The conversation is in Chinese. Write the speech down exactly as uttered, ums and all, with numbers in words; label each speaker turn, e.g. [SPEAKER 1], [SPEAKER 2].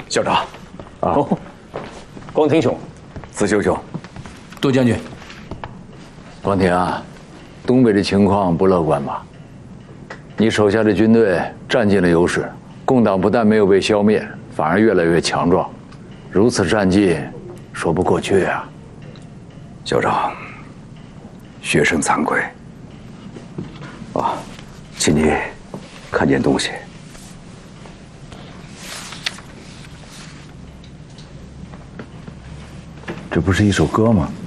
[SPEAKER 1] 校长，
[SPEAKER 2] 啊，哦、光庭兄，
[SPEAKER 1] 子修兄，
[SPEAKER 3] 杜将军，
[SPEAKER 4] 光庭啊，东北的情况不乐观吧？你手下的军队占尽了优势，共党不但没有被消灭，反而越来越强壮，如此战绩，说不过去啊。
[SPEAKER 1] 校长，学生惭愧。啊，请你看件东西。
[SPEAKER 3] 这不是一首歌吗？